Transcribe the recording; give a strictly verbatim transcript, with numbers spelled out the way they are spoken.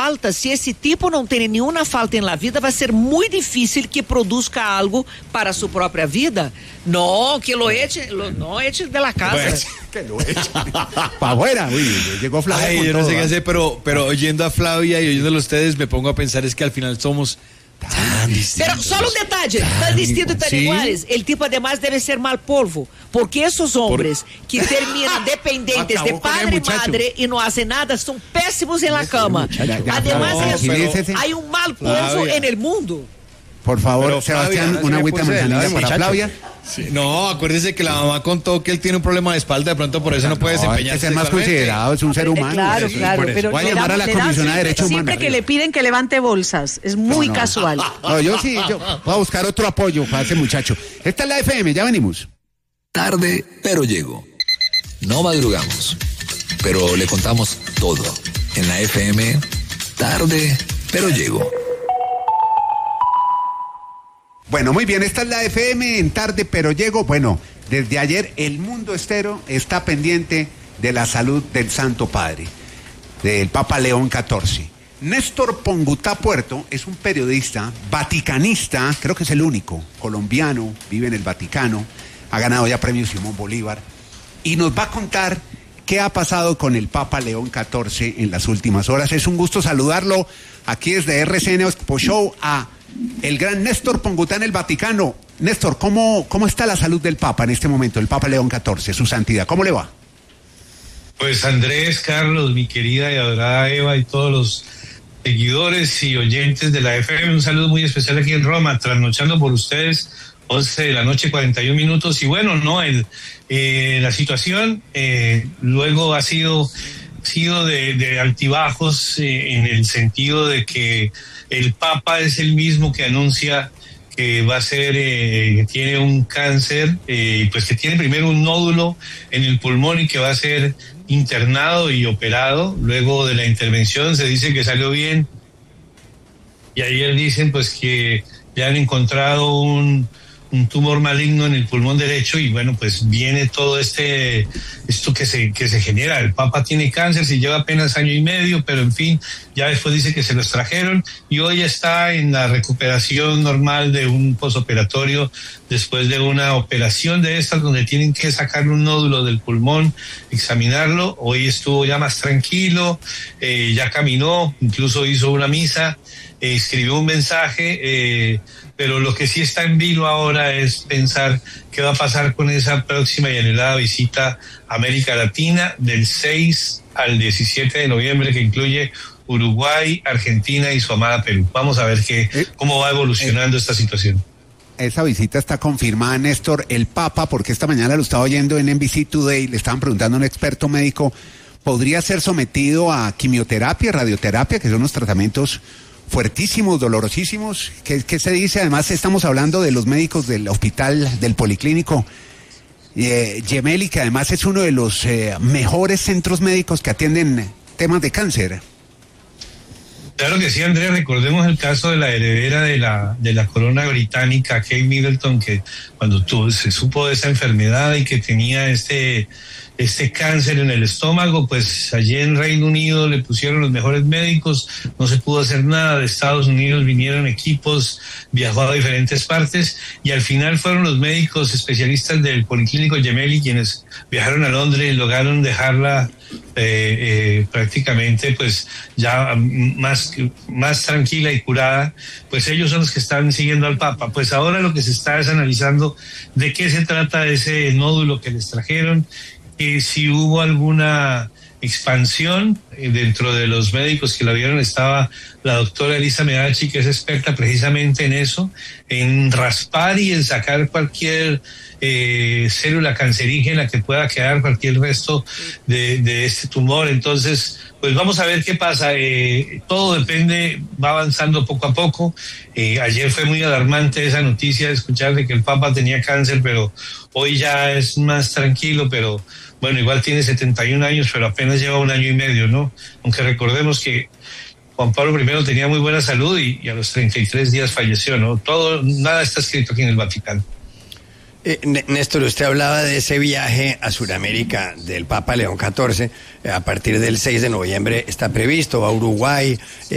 falta, si esse tipo não tem nenhuma falta na vida, vai ser muito difícil que produza algo para sua própria vida. No, que lo eche, lo, no eche de la casa. Pues, que lo eche. Para afuera, uy, llegó Flavia. Ay, yo todo, no sé qué ¿eh? hacer, pero, pero oyendo a Flavia y oyéndolo a ustedes, me pongo a pensar es que al final somos tan distintos. Pero solo un detalle, tan distintos y tan ¿Sí? iguales. El tipo además debe ser mal polvo, porque esos hombres Por... que terminan dependientes de padre y madre y no hacen nada son pésimos en la cama. Además no, eso, pero... hay un mal polvo Flavia. en el mundo. Por favor, Pero, Sebastián, Flavia, una agüita de manzanilla para muchacho. Flavia. Sí. No, acuérdese que la mamá contó que él tiene un problema de espalda, de pronto por eso no, no puede desempeñarse. Es el más considerado, es un ser humano. Claro, claro, pero voy a llamar a la Comisión de Derechos Humanos. Siempre que le piden que levante bolsas, es muy no, no. casual. No, yo sí, yo voy a buscar otro apoyo para ese muchacho. Esta es la F M, ya venimos. Tarde, pero llego. No madrugamos, pero le contamos todo. En la F M, tarde, pero llego. Bueno, muy bien, esta es la F M en tarde, pero llego. Bueno, desde ayer el mundo entero está pendiente de la salud del Santo Padre, del Papa León catorce. Néstor Pongutá Puerto es un periodista vaticanista, creo que es el único, colombiano, vive en el Vaticano, ha ganado ya premios Simón Bolívar, y nos va a contar qué ha pasado con el Papa León catorce en las últimas horas. Es un gusto saludarlo aquí desde R C N Expo Show a el gran Néstor Pongutá en el Vaticano. Néstor, ¿cómo, ¿cómo está la salud del Papa en este momento, el Papa León catorce, su santidad? ¿Cómo le va? Pues Andrés, Carlos, mi querida y adorada Eva y todos los seguidores y oyentes de la F M, un saludo muy especial aquí en Roma, trasnochando por ustedes, once de la noche, cuarenta y un minutos. Y bueno, no, el, eh, la situación eh, luego ha sido, sido de, de altibajos eh, en el sentido de que el Papa es el mismo que anuncia que va a ser, eh, que tiene un cáncer, eh, pues que tiene primero un nódulo en el pulmón y que va a ser internado y operado. Luego de la intervención se dice que salió bien. Y ayer dicen pues que ya han encontrado un, un tumor maligno en el pulmón derecho y bueno, pues viene todo este, esto que se, que se genera. El Papa tiene cáncer, se lleva apenas año y medio, pero en fin, ya después dice que se lo extrajeron y hoy está en la recuperación normal de un posoperatorio después de una operación de estas donde tienen que sacarle un nódulo del pulmón, examinarlo. Hoy estuvo ya más tranquilo, eh, ya caminó, incluso hizo una misa, eh, escribió un mensaje, eh, pero lo que sí está en vilo ahora es pensar qué va a pasar con esa próxima y anhelada visita a América Latina del seis al diecisiete de noviembre, que incluye Uruguay, Argentina y su amada Perú. Vamos a ver qué, cómo va evolucionando eh, esta situación. Esa visita está confirmada, Néstor. El Papa, porque esta mañana lo estaba oyendo en N B C Today, le estaban preguntando a un experto médico, ¿podría ser sometido a quimioterapia, radioterapia, que son los tratamientos fuertísimos, dolorosísimos? ¿Qué, qué se dice? Además estamos hablando de los médicos del hospital, del policlínico eh, Gemelli, que además es uno de los eh, mejores centros médicos que atienden temas de cáncer. Claro que sí, Andrés, recordemos el caso de la heredera de la de la corona británica, Kate Middleton, que cuando tuvo, se supo de esa enfermedad y que tenía este este cáncer en el estómago, pues allí en Reino Unido le pusieron los mejores médicos, no se pudo hacer nada. De Estados Unidos vinieron equipos, viajó a diferentes partes y al final fueron los médicos especialistas del Policlínico Gemelli quienes viajaron a Londres y lograron dejarla eh, eh, prácticamente pues ya más, más tranquila y curada. Pues ellos son los que están siguiendo al Papa. Pues ahora lo que se está es analizando de qué se trata ese nódulo que les trajeron, y si hubo alguna expansión. Dentro de los médicos que la vieron estaba la doctora Elisa Medachi, que es experta precisamente en eso, en raspar y en sacar cualquier eh, célula cancerígena que pueda quedar, cualquier resto de, de este tumor. Entonces, pues vamos a ver qué pasa. Eh, todo depende, va avanzando poco a poco. Eh, ayer fue muy alarmante esa noticia de escuchar de que el Papa tenía cáncer, pero hoy ya es más tranquilo, pero bueno, igual tiene setenta y un años, pero apenas lleva un año y medio, ¿no? Aunque recordemos que Juan Pablo primero tenía muy buena salud y, y a los treinta y tres días falleció, ¿no? Todo, nada está escrito aquí en el Vaticano. Eh, Néstor, usted hablaba de ese viaje a Sudamérica del Papa León catorce, eh, a partir del seis de noviembre está previsto, va a Uruguay,